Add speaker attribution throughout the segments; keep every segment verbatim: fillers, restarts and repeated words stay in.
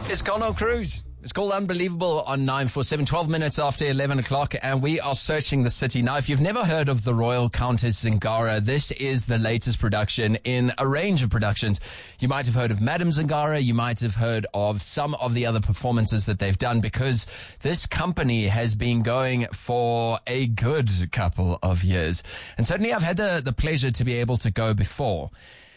Speaker 1: It's Connell Cruz. It's called Unbelievable on nine four seven, twelve minutes after eleven o'clock, and we are searching the city. Now, if you've never heard of the Royal Countess Zingara, this is the latest production in a range of productions. You might have heard of Madame Zingara. You might have heard of some of the other performances that they've done, because this company has been going for a good couple of years. And certainly I've had the, the pleasure to be able to go before.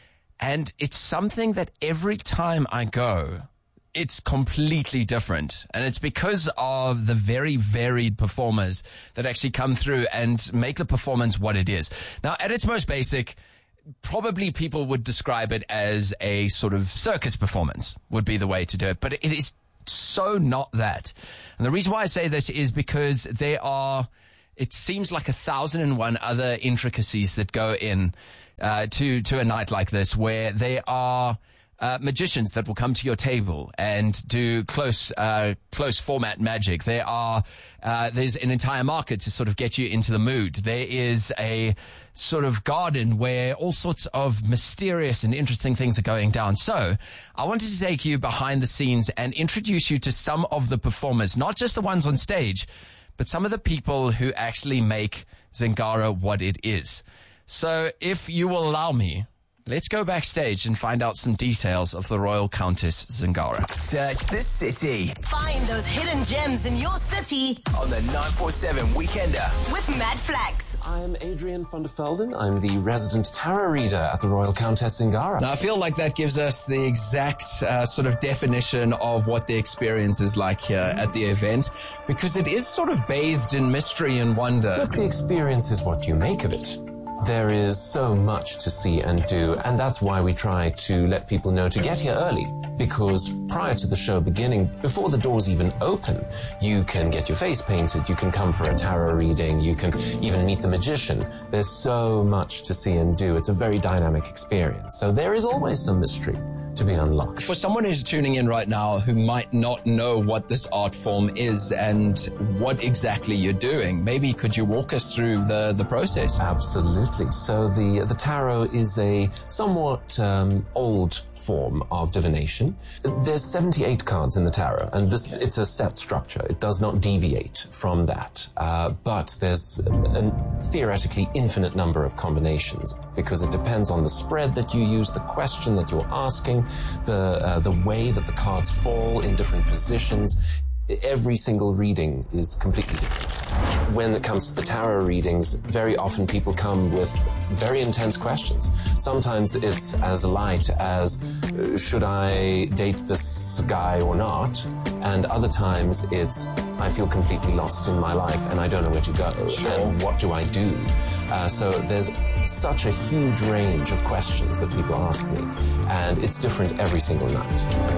Speaker 1: And it's something that every time I go, it's completely different. And it's because of the very varied performers that actually come through and make the performance what it is. Now, at its most basic, probably people would describe it as a sort of circus performance would be the way to do it. But it is so not that. And the reason why I say this is because there are, it seems like a thousand and one other intricacies that go in uh, to, to a night like this, where there are Uh, magicians that will come to your table and do close, uh, close format magic. There are, uh, there's an entire market to sort of get you into the mood. There is a sort of garden where all sorts of mysterious and interesting things are going down. So I wanted to take you behind the scenes and introduce you to some of the performers, not just the ones on stage, but some of the people who actually make Zingara what it is. So if you will allow me, let's go backstage and find out some details of the Royal Countess Zingara.
Speaker 2: Search the city.
Speaker 3: Find those hidden gems in your city
Speaker 2: On the nine four seven Weekender.
Speaker 3: with Mad Flax.
Speaker 4: I'm Adrian van der Velden. I'm the resident tarot reader at the Royal Countess Zingara.
Speaker 1: Now, I feel like that gives us the exact uh, sort of definition of what the experience is like here at the event, because it is sort of bathed in mystery and wonder.
Speaker 4: Look, the experience is what you make of it. There is so much to see and do, and that's why we try to let people know to get here early, because prior to the show beginning, before the doors even open, you can get your face painted, you can come for a tarot reading, you can even meet the magician. There's so much to see and do. It's a very dynamic experience. So there is always some mystery to be unlocked.
Speaker 1: For someone who's tuning in right now who might not know what this art form is and what exactly you're doing, maybe could you walk us through the, the process?
Speaker 4: Absolutely. So the the tarot is a somewhat um, old form of divination. There's seventy-eight cards in the tarot, and this it's a set structure. It does not deviate from that. Uh, but there's a, a theoretically infinite number of combinations, because it depends on the spread that you use, the question that you're asking, the uh, the way that the cards fall in different positions. Every single reading is completely different. When it comes to the tarot readings, very often people come with very intense questions. Sometimes it's as light as, uh, should I date this guy or not? And other times it's, I feel completely lost in my life and I don't know where to go. Sure. And what do I do? Uh, so there's such a huge range of questions that people ask me, and it's different every single night.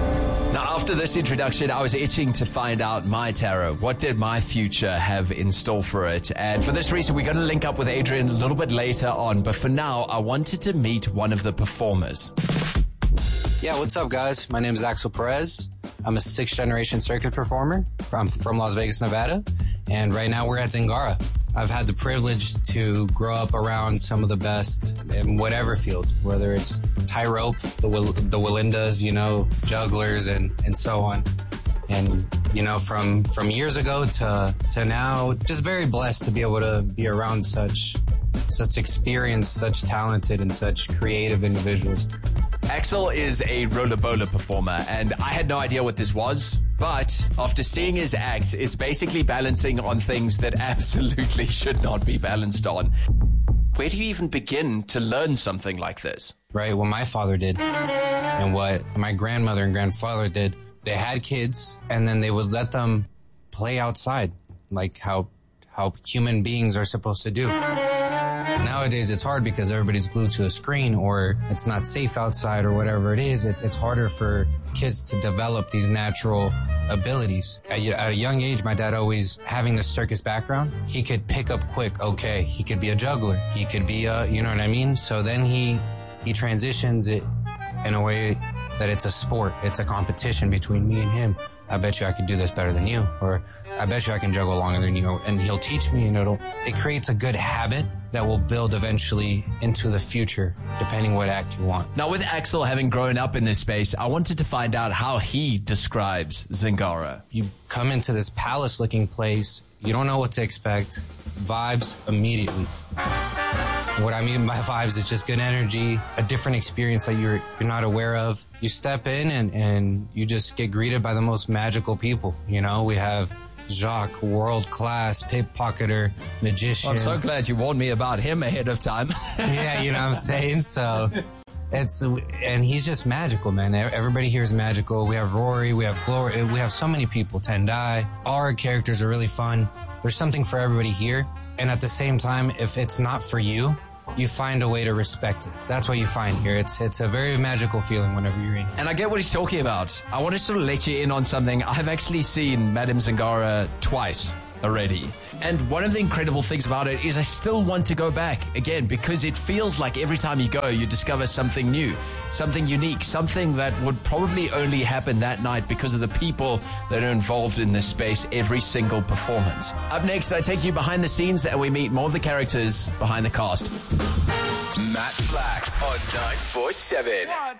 Speaker 1: Now, after this introduction, I was itching to find out my tarot. What did my future have in store for it? And for this reason, we're going to link up with Adrian a little bit later on. But for now, I wanted to meet one of the performers.
Speaker 5: Yeah, what's up, guys? My name is Axel Perez. I'm a sixth-generation circuit performer from, from Las Vegas, Nevada. And right now we're at Zingara. I've had the privilege to grow up around some of the best in whatever field, whether it's tightrope, the Will, the Willindas, you know, jugglers, and, and so on. And, you know, from, from years ago to, to now, just very blessed to be able to be around such, such experienced, such talented, and such creative individuals.
Speaker 1: Axel is a rollerbola performer, and I had no idea what this was, but after seeing his act, it's basically balancing on things that absolutely should not be balanced on. Where do you even begin to learn something like this?
Speaker 5: Right, what my father did and what my grandmother and grandfather did. They had kids, and then they would let them play outside, like how how human beings are supposed to do. Nowadays, it's hard because everybody's glued to a screen, or it's not safe outside, or whatever it is. It's, it's harder for kids to develop these natural abilities. At, at a young age, my dad always, having the circus background, he could pick up quick, okay, he could be a juggler. He could be a, you know what I mean? So then he, he transitions it in a way that it's a sport. It's a competition between me and him. I bet you I can do this better than you, or I bet you I can juggle longer than you, and he'll teach me, and it'll, it creates a good habit that will build eventually into the future, depending what act you want.
Speaker 1: Now, with Axel having grown up in this space, I wanted to find out how he describes Zingara.
Speaker 5: You come into this palace-looking place, you don't know what to expect, vibes immediately. What I mean by vibes is just good energy, a different experience that you're you're not aware of. You step in and, and you just get greeted by the most magical people. You know, we have Jacques, world-class pickpocketer, magician.
Speaker 1: I'm so glad you warned me about him ahead of time.
Speaker 5: Yeah, you know what I'm saying? So it's, and he's just magical, man. Everybody here is magical. We have Rory, we have Glory, we have so many people, Tendai. All our characters are really fun. There's something for everybody here. And at the same time, if it's not for you, you find a way to respect it. That's what you find here. It's it's a very magical feeling whenever you're in.
Speaker 1: And I get what he's talking about. I want to sort of let you in on something. I've actually seen Madame Zingara twice already. And one of the incredible things about it is I still want to go back again, because it feels like every time you go, you discover something new, something unique, something that would probably only happen that night because of the people that are involved in this space every single performance. Up next, I take you behind the scenes and we meet more of the characters behind the cast.
Speaker 2: Matt Flax on nine four seven.